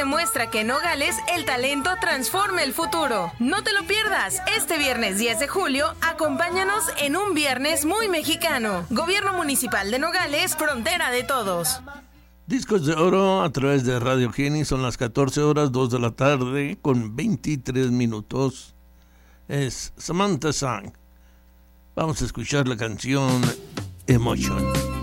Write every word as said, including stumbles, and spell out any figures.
demuestra que en Nogales el talento transforma el futuro. No te lo pierdas, este viernes diez de julio, acompáñanos en un viernes muy mexicano. Gobierno Municipal de Nogales, frontera de todos. Discos de Oro a través de Radio Geni, son las catorce horas, dos de la tarde, con veintitrés minutos. Es Samantha Sang. Vamos a escuchar la canción Emotion.